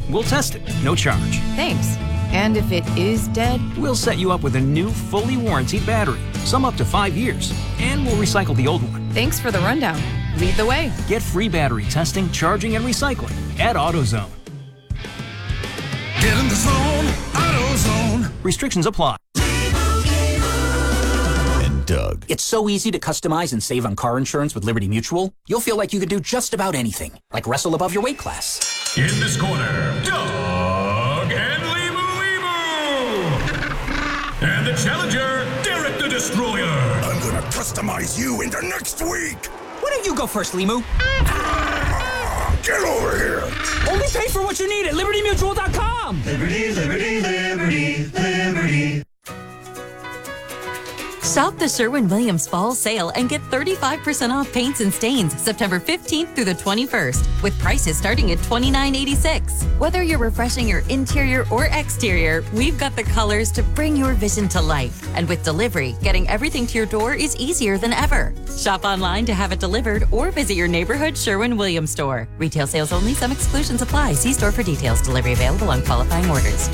We'll test it, no charge. Thanks. And if it is dead? We'll set you up with a new, fully warranted battery, some up to 5 years, and we'll recycle the old one. Thanks for the rundown. Lead the way. Get free battery testing, charging, and recycling at AutoZone. Get in the zone, AutoZone. Restrictions apply. And Doug. It's so easy to customize and save on car insurance with Liberty Mutual. You'll feel like you could do just about anything, like wrestle above your weight class. In this corner, Doug and and the challenger, Derek the Destroyer. I'm gonna customize you into next week. Why don't you go first, Limu? Get over here. Only pay for what you need at LibertyMutual.com. Liberty, liberty, liberty, liberty. Shop the Sherwin-Williams Fall Sale and get 35% off paints and stains September 15th through the 21st, with prices starting at $29.86. Whether you're refreshing your interior or exterior, we've got the colors to bring your vision to life. And with delivery, getting everything to your door is easier than ever. Shop online to have it delivered or visit your neighborhood Sherwin-Williams store. Retail sales only. Some exclusions apply. See store for details. Delivery available on qualifying orders.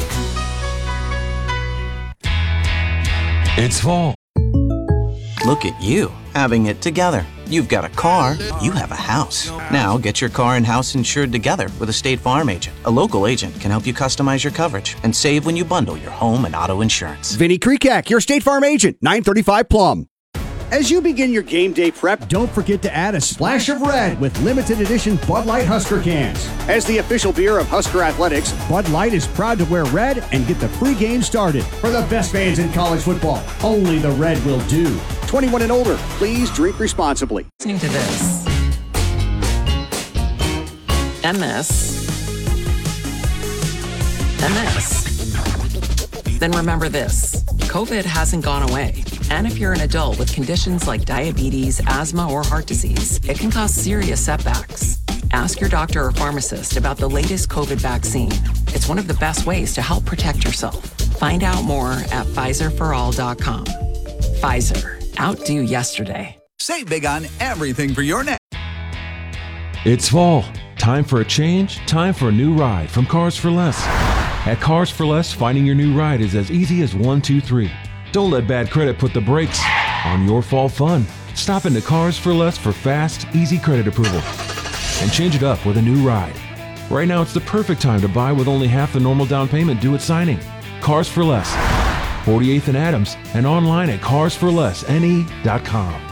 It's fall. Look at you, having it together. You've got a car, you have a house. Now get your car and house insured together with a State Farm agent. A local agent can help you customize your coverage and save when you bundle your home and auto insurance. Vinny Krikak, your State Farm agent, 935 Plum. As you begin your game day prep, don't forget to add a splash of red with limited edition Bud Light Husker cans. As the official beer of Husker Athletics, Bud Light is proud to wear red and get the free game started. For the best fans in college football, only the red will do. 21 and older, please drink responsibly. Listening to this. MS. Then remember this. COVID hasn't gone away. And if you're an adult with conditions like diabetes, asthma, or heart disease, it can cause serious setbacks. Ask your doctor or pharmacist about the latest COVID vaccine. It's one of the best ways to help protect yourself. Find out more at PfizerForAll.com. Pfizer. Outdo yesterday. Save big on everything for your next. It's fall. Time for a change. Time for a new ride from Cars for Less. At Cars for Less, finding your new ride is as easy as 1, 2, 3. Don't let bad credit put the brakes on your fall fun. Stop into Cars for Less for fast, easy credit approval. And change it up with a new ride. Right now, it's the perfect time to buy with only half the normal down payment due at signing. Cars for Less. 48th and Adams, and online at carsforlessne.com.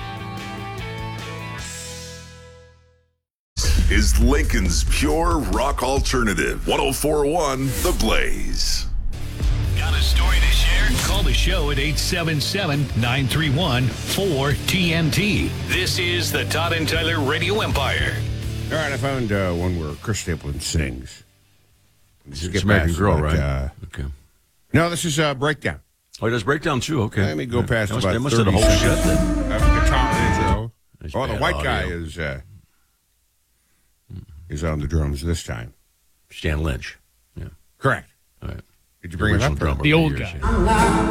Is Lincoln's pure rock alternative. 104.1 The Blaze. Got a story to share? Call the show at 877-931-4TNT. This is the Todd and Tyler Radio Empire. All right, I found one where Chris Stapleton sings. It's American Girl, right? Okay. No, this is Breakdown. Oh, he does Breakdown too? Okay. Let me go past about 30 must have a whole set then. Guitar intro. Oh, the white guy is on the drums this time. Stan Lynch. Yeah. Correct. All right. Did you bring it up? Drummer the old guy.